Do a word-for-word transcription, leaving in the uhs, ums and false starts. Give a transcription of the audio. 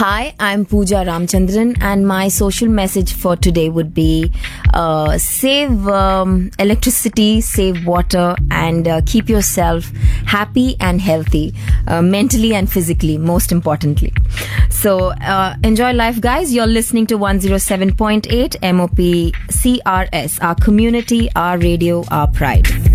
Hi, I'm Pooja Ramchandran, and my social message for today would be uh, save um, electricity, save water, and uh, keep yourself happy and healthy, uh, mentally and physically, most importantly. So, uh, enjoy life, guys. You're listening to one oh seven point eight M O P C R S, our community, our radio, our pride.